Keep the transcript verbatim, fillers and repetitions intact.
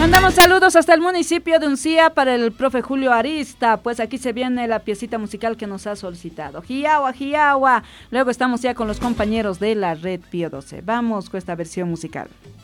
Mandamos saludos hasta el municipio de Uncía para el profe Julio Arista. Pues aquí se viene la piecita musical que nos ha solicitado. Jiagua, Jiagua. Luego estamos ya con los compañeros de la Red Pío doce. Vamos con esta versión musical.